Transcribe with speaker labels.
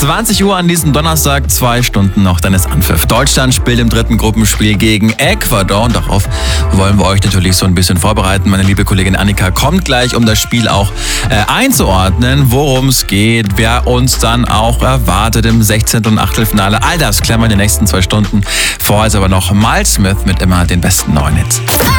Speaker 1: 20 Uhr an diesem Donnerstag, 2 Stunden noch, dann ist Anpfiff. Deutschland spielt im dritten Gruppenspiel gegen Ecuador und darauf wollen wir euch natürlich so ein bisschen vorbereiten. Meine liebe Kollegin Annika kommt gleich, um das Spiel auch einzuordnen, worum es geht, wer uns dann auch erwartet im 16. und Achtelfinale. All das klären wir in den nächsten 2 Stunden. Vorher ist aber noch Miles Smith mit immer den besten neuen Hits.